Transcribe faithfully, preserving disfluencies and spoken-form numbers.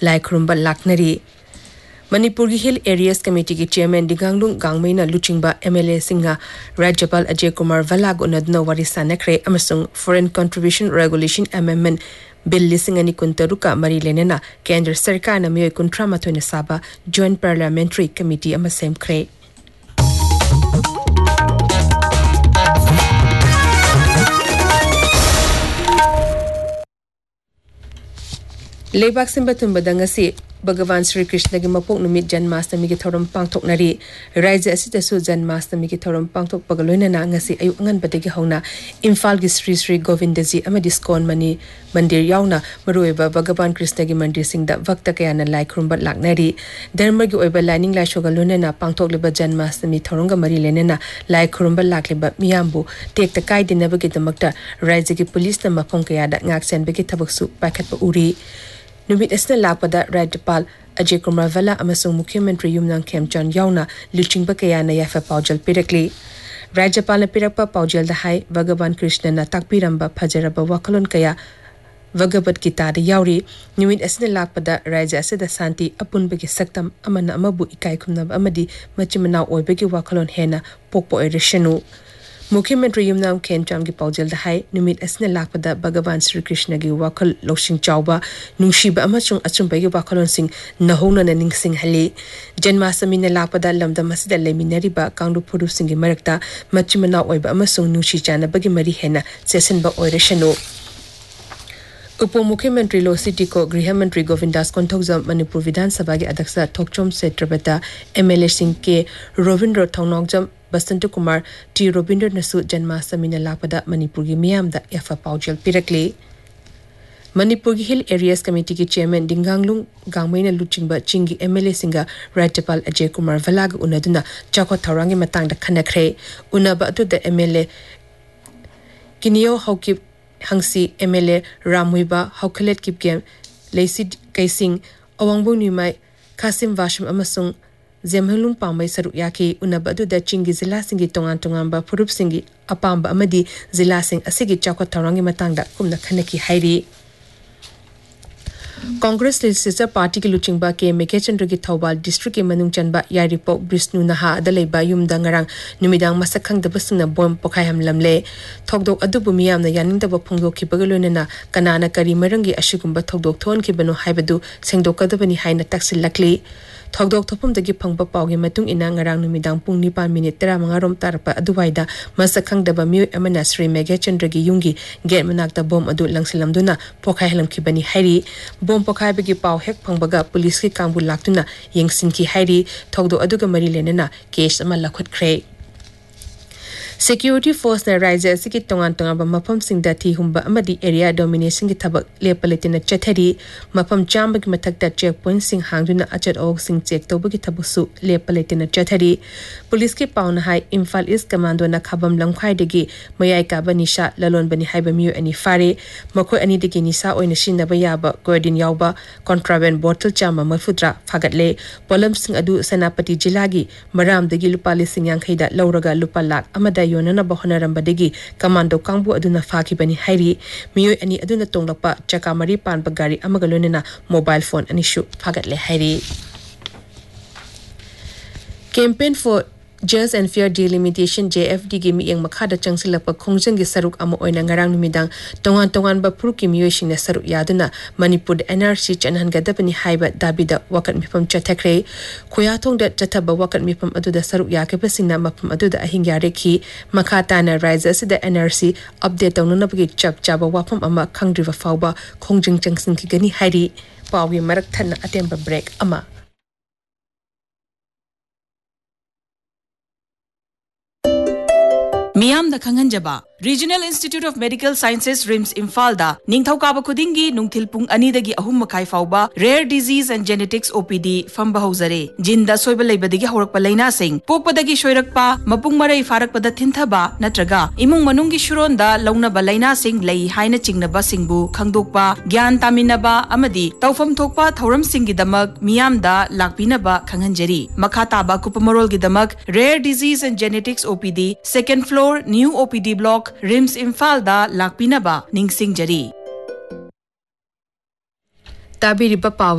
lai khurumba laknari Manipur ki Hill Areas Committee ki Chairman Diganglung Gangmaina Luchingba M L A Singa Rajapal Ajay Kumar Valag unadna warisa nakre amasung Foreign Contribution Regulation Amendment Bill lising ani kuntaruka mari lenena Kendra Sarkar na miyoy kuntra matwena saba Joint Parliamentary Committee amasem kre Lebak simba tumbada ngasi Bhagavan Sri Krishna ki mapok numit Janmashtami ki thoram pangthoknari Raija asitasu Janmashtami ki thoram pangthok pagaloinana ngasi ayu angan badagi hauna Imphal ki Sri Sri Govindaji amadi Skon Mani Mandir yauna maruiba Bhagavan Krishna ki mandir singda vakta kayana lai khurumbat laknari dharma gi oiba lining lai shogalonana pangthokliba Janmashtami thoronga mari lenena lai khurumbat lakliba miyambu tekta kaidinaba ki damakta Raija ki police na mafam kayada ngaksenba ki thabaksu paikhatpa uri Numit asna lakpada Rajapal Ajay Kumar Vala amasung Mukhyamantri Yumnang Khemchand yauna luchingba kayana yafa paujal pirakli Rajapal na pirakpa paujal da hai Bhagavan Krishna na takpiramba phajaraba wakalon kaya Vagabat kita da yauri Numit asna lakpada Raja asada santi apunba ki saktam amana amabu ikai khumnab amadi machimana oiba ki wakalon hena pokpo erishanu Mukhyamantri Yumnam Khemchand ki paujal da hai numit asna lakpada Bhagavan Sri Krishna ki wakal loksing chawba nungshiba amachung achumba ki wakalon sing nahona na ningsing hali Janmashtami na lakpada lamdam asida leminariba kangru phurup sing ki marakta machimana oiba amasung nungshi chana bagi mari hena sesenba oirashanu Upo Mukhyamantri Lo City ko Griha Mantri Govindas Konthokjam Manipur Vidhan Sabha ki Adhyaksa Thokchom Setrabata M L A Singh ke Rovindra Thongnokjam Basant Kumar T Rovindra Nasu Janmashtami na lakpada Manipur ki miyamda yafa paujal pirakli Manipur ki Hill Areas Committee ki Chairman Dinganglung Gangmaina Luchingba Chingi M L A Singa Rajapal Ajay Kumar Valag unaduna chakot thaurangi matangda khanakre unaba atu da M L A Kinio Haukip Hangsi M L A Ramuiba Haukalet Kipgem Lacey Kaising Awangbu Nimai Kasim Vasham Amasung Zemhalung Pamai Saruk Yaki Unabadu da Chingi Zila Singi Tongan Tongamba Purup Singi Apamba Amadi Zila Sing Asigi Chakot Taurangi Matangda Kumna Kanaki Hairi Congress Legislature Party ki Luchingba ke Mekechandra ki Thawbal District ki Manung Chanba Yaripok Brisnu Naha Adalaiba Yumda Ngarang Numidang Masakhang Dabasna Bom Pokayam Lamle Thokdok Adubu Miyam na Yaning Daba Phongdok ki Bagalonena Kanana Kari Marangi Ashigumba Thokdok Thon ki Bano Haibadu Sengdokadabani Haina Taksilakli Thokdok Thopum dagi Phangba Paugi Matung ina Ngarang Numidang Pung Nipan Minute Tera Mangarom Tarpa Aduwaida Masakhang Daba Miu Amana Sri Mekechandra ki Yungi Get Manakta Bom Adu Langsilamduna Pokayam ki Bani Hairi Bom Pokai bagi pau hek pangbaga polis ki kangbu laktuna yengsin ki hairi thokdo aduga mari lenena case ama lakhut kre Security Force na Raija siki tongan tongan ba mapam sing da thi humba amadi area domination ki thabak lepaletina chathari mapam chamba ki mathakta checkpoint sing hangduna achat og sing check tobu ki thabusu lepaletina chathari police ki pauna hai Imphal East Commando na khabam langkhai degi mayai ka bani sha lalon bani haiba miu ani fare makoi ani degi nisa oina shinna ba yaba coordin yauba contraband bottle chama mafudra phaгаtle polam sing adu Senapati jilagi maram degi lupali sing yankhaida lauraga lupalak amada Yonana Bahonarambadegi, Commando Kangbu Aduna Faki Bani Hairi, Mio Ani Aduna Tonglapa, Chakamari Pan Bagari Amagalunina, mobile phone and issue Pagatle Hairi. Campaign for Just and Fair Delimitation J F D Gimi Yang Makada Changsilapa Kongjang Saruk Amo Oina Ngarang Numidang, Tongan Tongan Bapruki Muishin Saruk Yaduna, Manipur N R C Chanhan Gadapani Haiba Dabida Wakat Mipam Chatakre, Kuyatong that Jataba Wakat Mipam Aduda Saruk Yakapasina Mapam Aduda Ahingareki, Makatana rises the N R C update on Nunabagi Chak Jaba Wapam Ama Kangriva Fauba, Kongjang Changsin Kigani Hairi, Pawi Maraktan Atemba Break Ama. Miyam da Khanganjaba Regional Institute of Medical Sciences RIMS Imphal da Ningthaukaaba khudingi nungthil pung ani dagi ahum makai fauba Rare Disease and Genetics O P D famba hauzare jinda soiba leibadagi haurakpa laina sing pokpadagi shoirakpa mapung marai farakpada thinthaba natraga imung manungi shuronda launaba laina sing lei haina chingnaba singbu khangdokpa gyan taminaba amadi tawfam thokpa thauram singi damak miyam da lakpinaba khanghanjari makha taba kupamarol gi damak Rare Disease and Genetics O P D second floor New O P D block RIMS Imphal da lakpinaba ningsingjari Tabiriba